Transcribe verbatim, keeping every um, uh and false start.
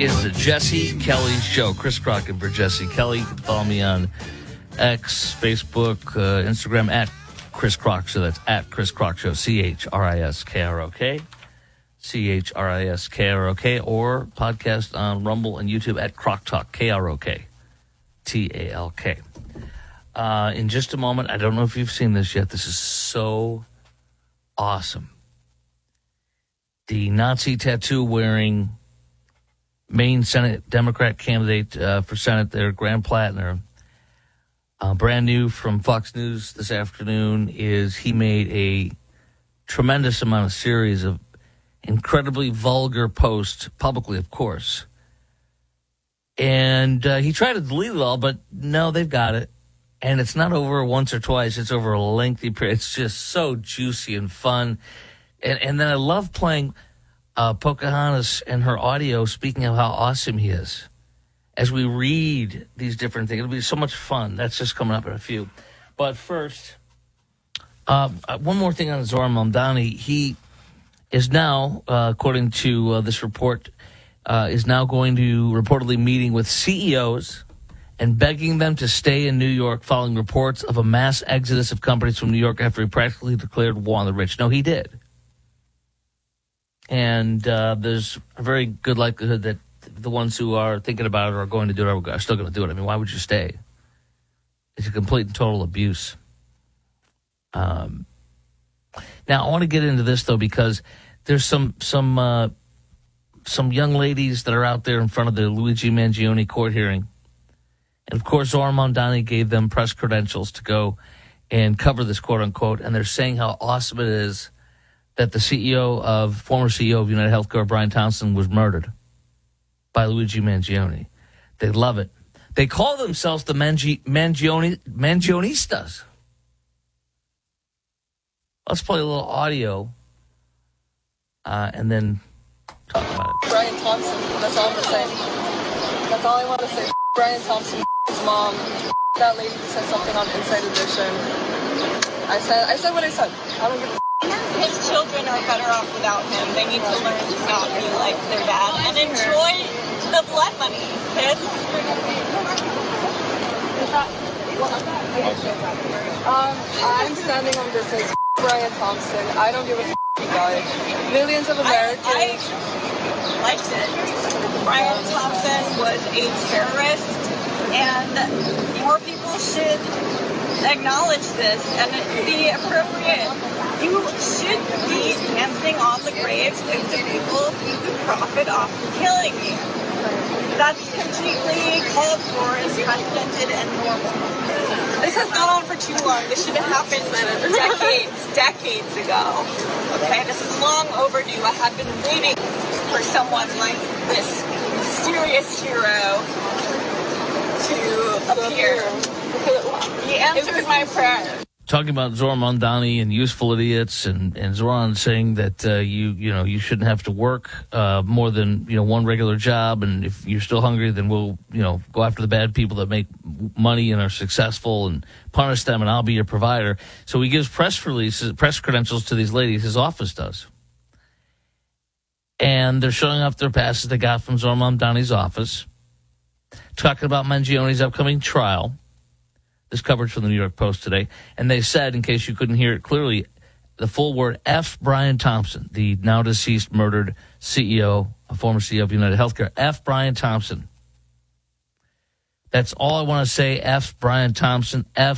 is the Jesse Kelly Show. Chris Crockett for Jesse Kelly. You can follow me on X, Facebook, uh, Instagram at Chris Crock Show. That's at Chris Crock Show. C H R I S K R O K. C H R I S K R O K. Or podcast on Rumble and YouTube at Crock Talk. K R O K. T A L K. Uh, in just a moment, I don't know if you've seen this yet. This is so awesome. The Nazi tattoo wearing Maine Senate Democrat candidate uh, for Senate there, Graham Plattner, uh, brand new from Fox News this afternoon, is he made a tremendous amount of series of incredibly vulgar posts, publicly, of course. And uh, he tried to delete it all, but no, they've got it. And it's not over once or twice. It's over a lengthy period. It's just so juicy and fun. And, and then I love playing uh, Pocahontas and her audio speaking of how awesome he is. As we read these different things, it'll be so much fun. That's just coming up in a few. But first, uh, one more thing on Zohran Mamdani. He is now, uh, according to uh, this report, uh, is now going to reportedly meeting with C E Os and begging them to stay in New York following reports of a mass exodus of companies from New York after he practically declared war on the rich. No, he did. And uh, there's a very good likelihood that the ones who are thinking about it or are going to do it are still going to do it. I mean, why would you stay? It's a complete and total abuse. Um, now, I want to get into this, though, because there's some some uh, some young ladies that are out there in front of the Luigi Mangione court hearing. And, of course, Zohran Mamdani gave them press credentials to go and cover this, quote-unquote, and they're saying how awesome it is that the C E O of, former C E O of United Healthcare, Brian Thompson, was murdered by Luigi Mangione. They love it. They call themselves the Mangi, Mangione, Mangionistas. Let's play a little audio uh, and then talk about it. Brian Thompson, that's all I'm going to say. That's all I want to say. Brian Thompson, his mom, that lady who said something on Inside Edition. I said I said what I said. I don't give a His children are better off without him. They need to learn to not be like their dad and enjoy the blood money, kids. Um, I'm standing on this as Brian Thompson. I don't give a f***, you guys. Millions of Americans. I, I liked it. Brian Thompson was a terrorist, and more people should acknowledge this and be appropriate. You should be dancing on the graves with the people who could profit off of killing you. That's completely called for, is precedented and normal. This has gone on for too long. This should have happened decades, decades ago. Okay, this is long overdue. I have been waiting for someone like this mysterious hero to appear. He answered my prayer. Talking about Zohran Mamdani and useful idiots, and, and Zohran saying that uh, you you know you shouldn't have to work uh, more than you know one regular job, and if you're still hungry, then we'll you know go after the bad people that make money and are successful and punish them, and I'll be your provider. So he gives press releases, press credentials to these ladies. His office does, and they're showing off their passes they got from Zohran Mamdani's office, talking about Mangione's upcoming trial. This coverage from the New York Post today. And they said, in case you couldn't hear it clearly, the full word, F. Brian Thompson, the now deceased murdered C E O, a former C E O of United Healthcare. F. Brian Thompson. That's all I want to say. F. Brian Thompson. F.